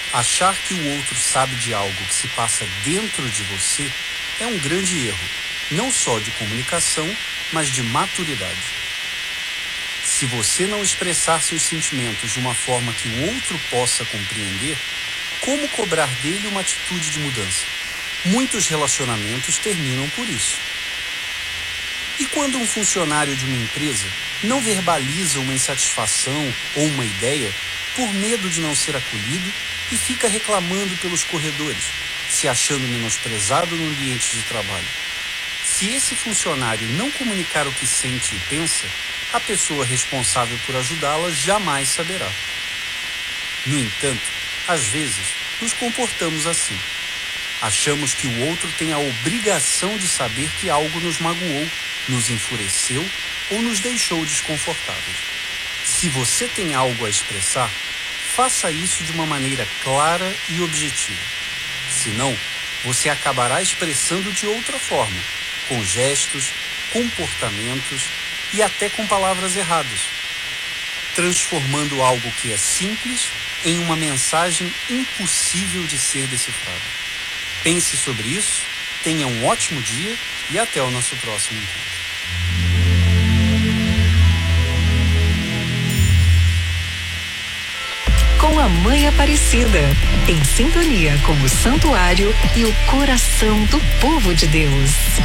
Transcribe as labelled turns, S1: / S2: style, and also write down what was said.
S1: Achar que o outro sabe de algo que se passa dentro de você é um grande erro, não só de comunicação, mas de maturidade. Se você não expressar seus sentimentos de uma forma que o outro possa compreender, como cobrar dele uma atitude de mudança? Muitos relacionamentos terminam por isso. E quando um funcionário de uma empresa não verbaliza uma insatisfação ou uma ideia por medo de não ser acolhido e fica reclamando pelos corredores, se achando menosprezado no ambiente de trabalho? Se esse funcionário não comunicar o que sente e pensa, a pessoa responsável por ajudá-la jamais saberá. No entanto, às vezes, nos comportamos assim. Achamos que o outro tem a obrigação de saber que algo nos magoou, nos enfureceu ou nos deixou desconfortáveis. Se você tem algo a expressar, faça isso de uma maneira clara e objetiva. Senão, você acabará expressando de outra forma, com gestos, comportamentos e até com palavras erradas, transformando algo que é simples em uma mensagem impossível de ser decifrada. Pense sobre isso, tenha um ótimo dia e até o nosso próximo encontro.
S2: Com a Mãe Aparecida, em sintonia com o santuário e o coração do povo de Deus.